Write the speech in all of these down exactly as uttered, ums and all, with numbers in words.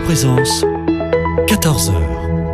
Présence, quatorze heures.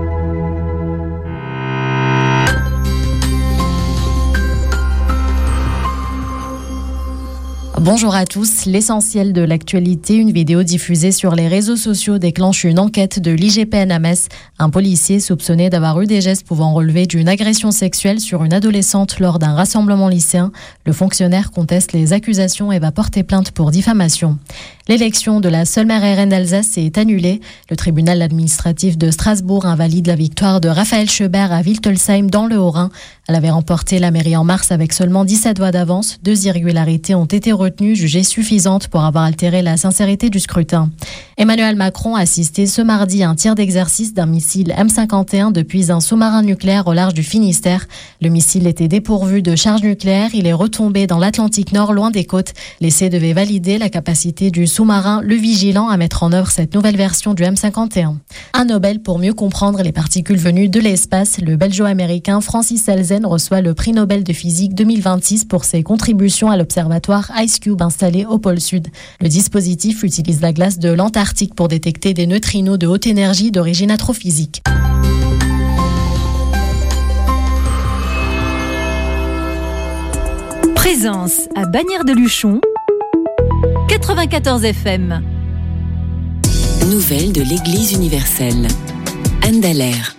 Bonjour à tous, l'essentiel de l'actualité, une vidéo diffusée sur les réseaux sociaux déclenche une enquête de l'I G P N à Metz. Un policier soupçonné d'avoir eu des gestes pouvant relever d'une agression sexuelle sur une adolescente lors d'un rassemblement lycéen. Le fonctionnaire conteste les accusations et va porter plainte pour diffamation. L'élection de la seule maire R N d'Alsace est annulée. Le tribunal administratif de Strasbourg invalide la victoire de Raphaël Schubert à Wiltelsheim dans le Haut-Rhin. Elle avait remporté la mairie en mars avec seulement dix-sept voix d'avance. Deux irrégularités ont été retenues, jugées suffisantes pour avoir altéré la sincérité du scrutin. Emmanuel Macron a assisté ce mardi à un tir d'exercice d'un missile M cinquante et un depuis un sous-marin nucléaire au large du Finistère. Le missile était dépourvu de charge nucléaire. Il est retombé dans l'Atlantique Nord, loin des côtes. L'essai devait valider la capacité du sous-marin Le Vigilant à mettre en œuvre cette nouvelle version du M cinquante et un. Un Nobel pour mieux comprendre les particules venues de l'espace. Le belgeo-américain Francis Elzen reçoit le prix Nobel de physique deux mille vingt-six pour ses contributions à l'observatoire IceCube installé au pôle Sud. Le dispositif utilise la glace de l'Antarctique pour détecter des neutrinos de haute énergie d'origine astrophysique. Présence à Bagnères-de-Luchon, quatre-vingt-quatorze F M. Nouvelles de l'Église universelle. Anne Dallaire.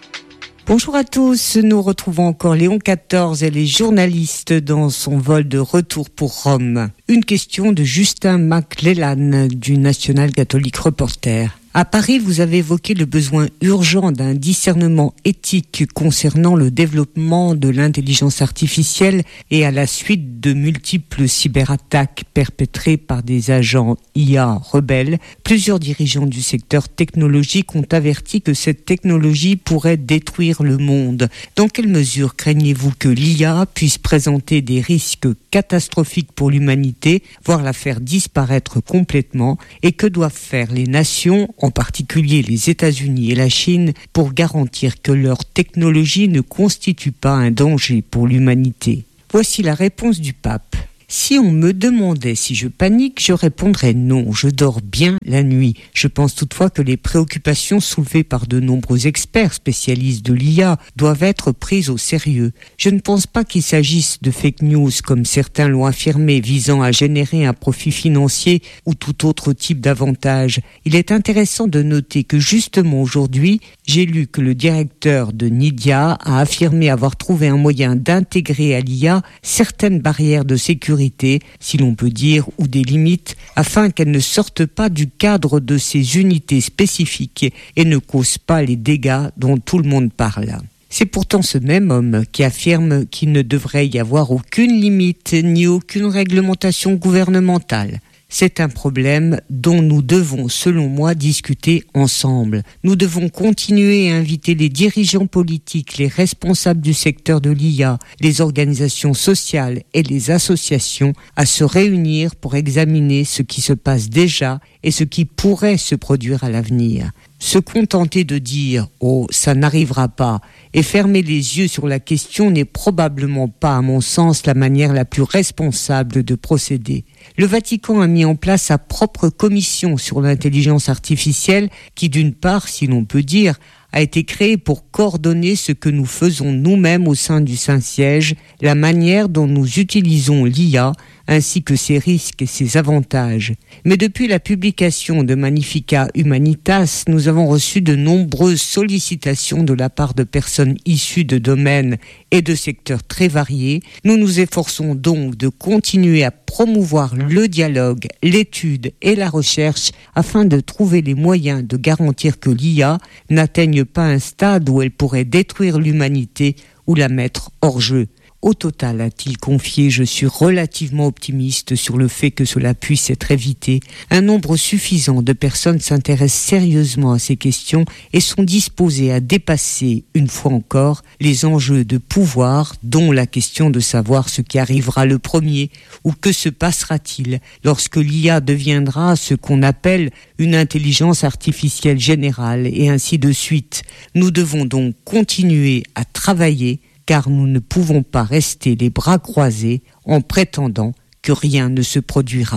Bonjour à tous, nous retrouvons encore Léon quatorze et les journalistes dans son vol de retour pour Rome. Une question de Justin McLellan du National Catholic Reporter. À Paris, vous avez évoqué le besoin urgent d'un discernement éthique concernant le développement de l'intelligence artificielle et à la suite de multiples cyberattaques perpétrées par des agents I A rebelles. Plusieurs dirigeants du secteur technologique ont averti que cette technologie pourrait détruire le monde. Dans quelle mesure craignez-vous que l'I A puisse présenter des risques catastrophiques pour l'humanité, voire la faire disparaître complètement, et que doivent faire les nations, en particulier les États-Unis et la Chine, pour garantir que leur technologie ne constitue pas un danger pour l'humanité? Voici la réponse du pape. Si on me demandait si je panique, je répondrais non, je dors bien la nuit. Je pense toutefois que les préoccupations soulevées par de nombreux experts spécialistes de l'I A doivent être prises au sérieux. Je ne pense pas qu'il s'agisse de fake news comme certains l'ont affirmé visant à générer un profit financier ou tout autre type d'avantage. Il est intéressant de noter que justement aujourd'hui, j'ai lu que le directeur de Nydia a affirmé avoir trouvé un moyen d'intégrer à l'I A certaines barrières de sécurité, si l'on peut dire, ou des limites, afin qu'elles ne sortent pas du cadre de ces unités spécifiques et ne causent pas les dégâts dont tout le monde parle. C'est pourtant ce même homme qui affirme qu'il ne devrait y avoir aucune limite ni aucune réglementation gouvernementale. C'est un problème dont nous devons, selon moi, discuter ensemble. Nous devons continuer à inviter les dirigeants politiques, les responsables du secteur de l'I A, les organisations sociales et les associations à se réunir pour examiner ce qui se passe déjà et ce qui pourrait se produire à l'avenir. Se contenter de dire « Oh, ça n'arrivera pas » et fermer les yeux sur la question n'est probablement pas, à mon sens, la manière la plus responsable de procéder. Le Vatican a mis en place sa propre commission sur l'intelligence artificielle qui, d'une part, si l'on peut dire, a été créée pour coordonner ce que nous faisons nous-mêmes au sein du Saint-Siège, la manière dont nous utilisons l'I A, ainsi que ses risques et ses avantages. Mais depuis la publication de Magnificat Humanitas, nous avons reçu de nombreuses sollicitations de la part de personnes issues de domaines et de secteurs très variés. Nous nous efforçons donc de continuer à promouvoir le dialogue, l'étude et la recherche afin de trouver les moyens de garantir que l'I A n'atteigne pas un stade où elle pourrait détruire l'humanité ou la mettre hors jeu. Au total, a-t-il confié, je suis relativement optimiste sur le fait que cela puisse être évité. Un nombre suffisant de personnes s'intéressent sérieusement à ces questions et sont disposées à dépasser, une fois encore, les enjeux de pouvoir, dont la question de savoir ce qui arrivera le premier ou que se passera-t-il lorsque l'I A deviendra ce qu'on appelle une intelligence artificielle générale et ainsi de suite. Nous devons donc continuer à travailler car nous ne pouvons pas rester les bras croisés en prétendant que rien ne se produira.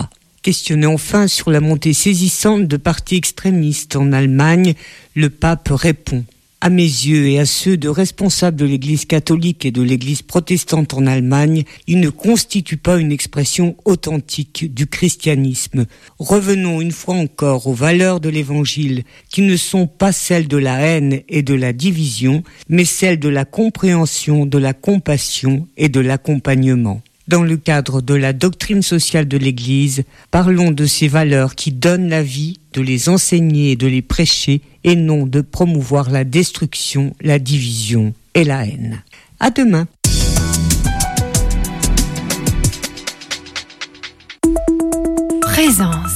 Questionné enfin sur la montée saisissante de partis extrémistes en Allemagne, le pape répond. À mes yeux et à ceux de responsables de l'Église catholique et de l'Église protestante en Allemagne, il ne constitue pas une expression authentique du christianisme. Revenons une fois encore aux valeurs de l'Évangile, qui ne sont pas celles de la haine et de la division, mais celles de la compréhension, de la compassion et de l'accompagnement. Dans le cadre de la doctrine sociale de l'Église, parlons de ces valeurs qui donnent la vie, de les enseigner et de les prêcher, et non de promouvoir la destruction, la division et la haine. À demain. Présence.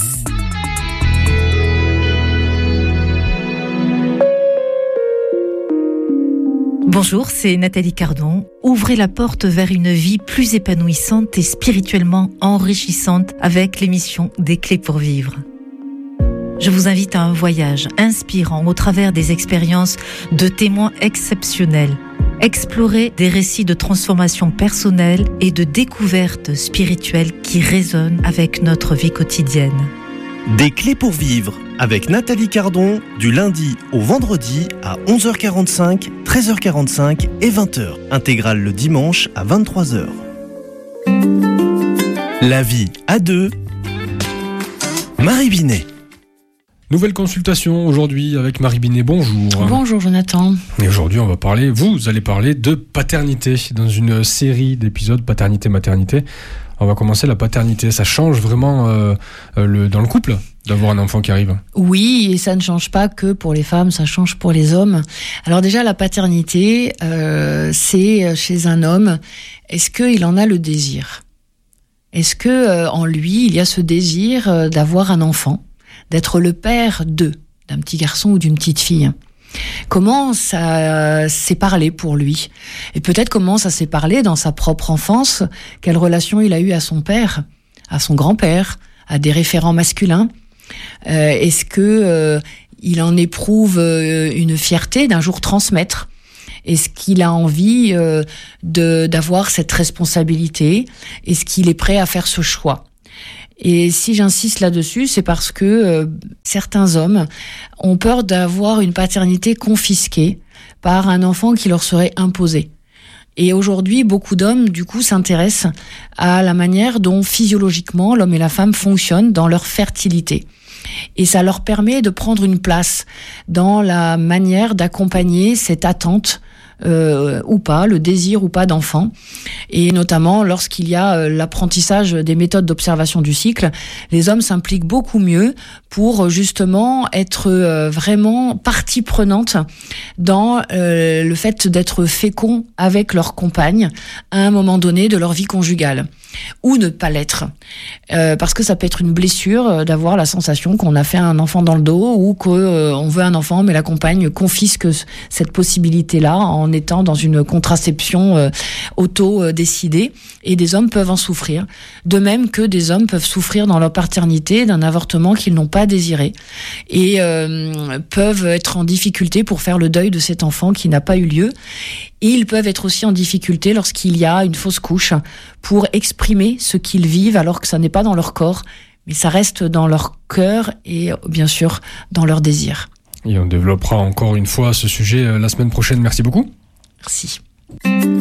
Bonjour, c'est Nathalie Cardon. Ouvrez la porte vers une vie plus épanouissante et spirituellement enrichissante avec l'émission Des clés pour vivre. Je vous invite à un voyage inspirant au travers des expériences de témoins exceptionnels. Explorer des récits de transformation personnelle et de découverte spirituelle qui résonnent avec notre vie quotidienne. Des clés pour vivre avec Nathalie Cardon du lundi au vendredi à onze heures quarante-cinq, treize heures quarante-cinq et vingt heures. Intégrale le dimanche à vingt-trois heures. La vie à deux. Marie Binet. Nouvelle consultation aujourd'hui avec Marie Binet, bonjour. Bonjour Jonathan. Et aujourd'hui on va parler, vous allez parler de paternité dans une série d'épisodes paternité-maternité. On va commencer la paternité, ça change vraiment euh, le, dans le couple d'avoir un enfant qui arrive. Oui, et ça ne change pas que pour les femmes, ça change pour les hommes. Alors déjà la paternité, euh, c'est chez un homme, est-ce qu'il en a le désir ? Est-ce que euh, en lui il y a ce désir euh, d'avoir un enfant ? D'être le père d'eux, d'un petit garçon ou d'une petite fille. Comment ça s'est parlé pour lui ? Et peut-être comment ça s'est parlé dans sa propre enfance ? Quelle relation il a eu à son père, à son grand-père, à des référents masculins ? euh, Est-ce que euh, il en éprouve euh, une fierté d'un jour transmettre ? Est-ce qu'il a envie euh, de, d'avoir cette responsabilité ? Est-ce qu'il est prêt à faire ce choix ? Et si j'insiste là-dessus, c'est parce que euh, certains hommes ont peur d'avoir une paternité confisquée par un enfant qui leur serait imposé. Et aujourd'hui, beaucoup d'hommes, du coup, s'intéressent à la manière dont physiologiquement l'homme et la femme fonctionnent dans leur fertilité. Et ça leur permet de prendre une place dans la manière d'accompagner cette attente Euh, ou pas, le désir ou pas d'enfant, et notamment lorsqu'il y a euh, l'apprentissage des méthodes d'observation du cycle, les hommes s'impliquent beaucoup mieux pour justement être euh, vraiment partie prenante dans euh, le fait d'être fécond avec leur compagne à un moment donné de leur vie conjugale, ou ne pas l'être, euh, parce que ça peut être une blessure euh, d'avoir la sensation qu'on a fait un enfant dans le dos, ou qu'on euh, veut un enfant mais la compagne confisque cette possibilité-là en étant dans une contraception euh, auto-décidée, et des hommes peuvent en souffrir. De même que des hommes peuvent souffrir dans leur paternité d'un avortement qu'ils n'ont pas désiré, et euh, peuvent être en difficulté pour faire le deuil de cet enfant qui n'a pas eu lieu. Et ils peuvent être aussi en difficulté lorsqu'il y a une fausse couche pour exprimer ce qu'ils vivent alors que ça n'est pas dans leur corps, mais ça reste dans leur cœur et bien sûr dans leur désir. Et on développera encore une fois ce sujet la semaine prochaine. Merci beaucoup. Merci.